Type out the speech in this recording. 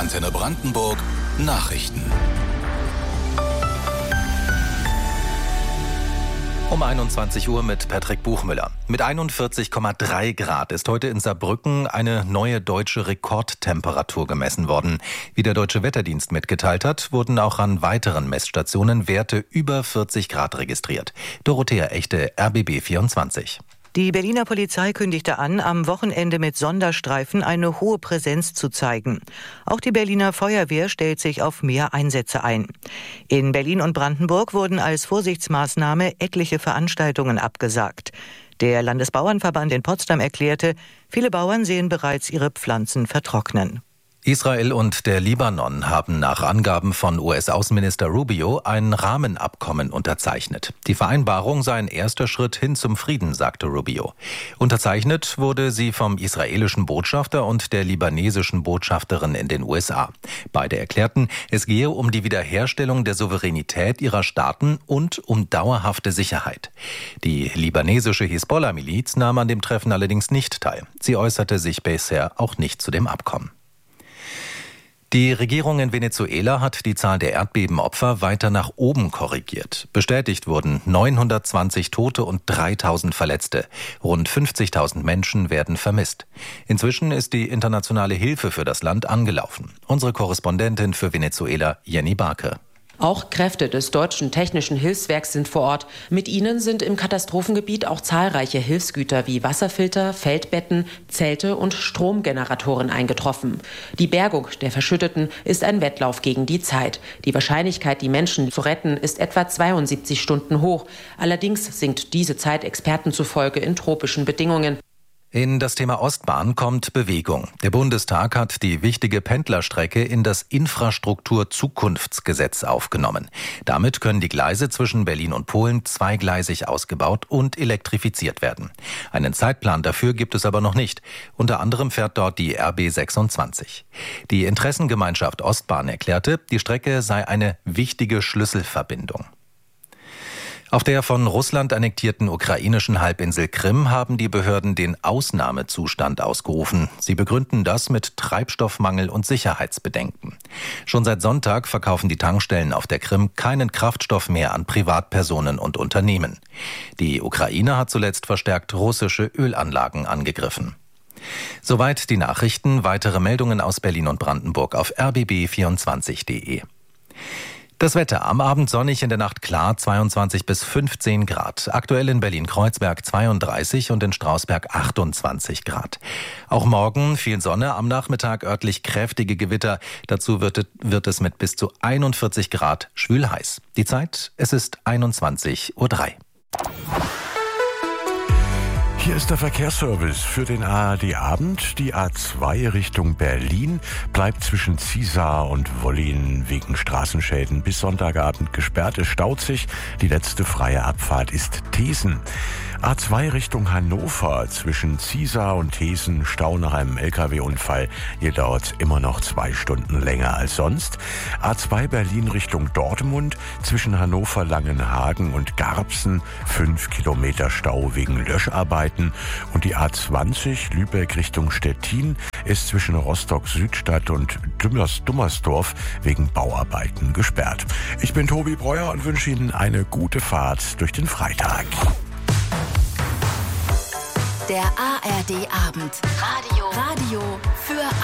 Antenne Brandenburg Nachrichten. Um 21 Uhr mit Patrick Buchmüller. Mit 41,3 Grad ist heute in Saarbrücken eine neue deutsche Rekordtemperatur gemessen worden. Wie der Deutsche Wetterdienst mitgeteilt hat, wurden auch an weiteren Messstationen Werte über 40 Grad registriert. Dorothea Echte, RBB 24. Die Berliner Polizei kündigte an, am Wochenende mit Sonderstreifen eine hohe Präsenz zu zeigen. Auch die Berliner Feuerwehr stellt sich auf mehr Einsätze ein. In Berlin und Brandenburg wurden als Vorsichtsmaßnahme etliche Veranstaltungen abgesagt. Der Landesbauernverband in Potsdam erklärte, viele Bauern sehen bereits ihre Pflanzen vertrocknen. Israel und der Libanon haben nach Angaben von US-Außenminister Rubio ein Rahmenabkommen unterzeichnet. Die Vereinbarung sei ein erster Schritt hin zum Frieden, sagte Rubio. Unterzeichnet wurde sie vom israelischen Botschafter und der libanesischen Botschafterin in den USA. Beide erklärten, es gehe um die Wiederherstellung der Souveränität ihrer Staaten und um dauerhafte Sicherheit. Die libanesische Hisbollah-Miliz nahm an dem Treffen allerdings nicht teil. Sie äußerte sich bisher auch nicht zu dem Abkommen. Die Regierung in Venezuela hat die Zahl der Erdbebenopfer weiter nach oben korrigiert. Bestätigt wurden 920 Tote und 3000 Verletzte. Rund 50.000 Menschen werden vermisst. Inzwischen ist die internationale Hilfe für das Land angelaufen. Unsere Korrespondentin für Venezuela, Jenny Barke. Auch Kräfte des Deutschen Technischen Hilfswerks sind vor Ort. Mit ihnen sind im Katastrophengebiet auch zahlreiche Hilfsgüter wie Wasserfilter, Feldbetten, Zelte und Stromgeneratoren eingetroffen. Die Bergung der Verschütteten ist ein Wettlauf gegen die Zeit. Die Wahrscheinlichkeit, die Menschen zu retten, ist etwa 72 Stunden hoch. Allerdings sinkt diese Zeit Experten zufolge in tropischen Bedingungen. In das Thema Ostbahn kommt Bewegung. Der Bundestag hat die wichtige Pendlerstrecke in das Infrastrukturzukunftsgesetz aufgenommen. Damit können die Gleise zwischen Berlin und Polen zweigleisig ausgebaut und elektrifiziert werden. Einen Zeitplan dafür gibt es aber noch nicht. Unter anderem fährt dort die RB 26. Die Interessengemeinschaft Ostbahn erklärte, die Strecke sei eine wichtige Schlüsselverbindung. Auf der von Russland annektierten ukrainischen Halbinsel Krim haben die Behörden den Ausnahmezustand ausgerufen. Sie begründen das mit Treibstoffmangel und Sicherheitsbedenken. Schon seit Sonntag verkaufen die Tankstellen auf der Krim keinen Kraftstoff mehr an Privatpersonen und Unternehmen. Die Ukraine hat zuletzt verstärkt russische Ölanlagen angegriffen. Soweit die Nachrichten. Weitere Meldungen aus Berlin und Brandenburg auf rbb24.de. Das Wetter am Abend sonnig, in der Nacht klar, 22 bis 15 Grad. Aktuell in Berlin-Kreuzberg 32 und in Strausberg 28 Grad. Auch morgen viel Sonne, am Nachmittag örtlich kräftige Gewitter. Dazu wird es mit bis zu 41 Grad schwül heiß. Die Zeit, es ist 21:03 Uhr. Hier ist der Verkehrsservice für den ARD-Abend. Die A2 Richtung Berlin bleibt zwischen Ziesar und Wollin wegen Straßenschäden bis Sonntagabend gesperrt. Es staut sich. Die letzte freie Abfahrt ist Thesen. A2 Richtung Hannover zwischen Ziesar und Thesen Stau nach einem LKW-Unfall. Hier dauert es immer noch 2 Stunden länger als sonst. A2 Berlin Richtung Dortmund zwischen Hannover, Langenhagen und Garbsen 5 Kilometer Stau wegen Löscharbeiten. Und die A20 Lübeck Richtung Stettin ist zwischen Rostock-Südstadt und Dummersdorf wegen Bauarbeiten gesperrt. Ich bin Tobi Breuer und wünsche Ihnen eine gute Fahrt durch den Freitag. Der ARD-Abend. Radio für